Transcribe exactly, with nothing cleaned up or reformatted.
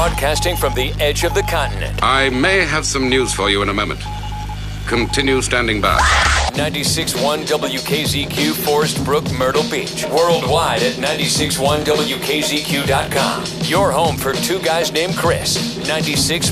Broadcasting from the edge of the continent. I may have some news for you in a moment. Continue standing by. ninety-six point one W K Z Q, Forest Brook, Myrtle Beach. Worldwide at ninety-six point one W K Z Q dot com. Your home for two guys named Chris. ninety-six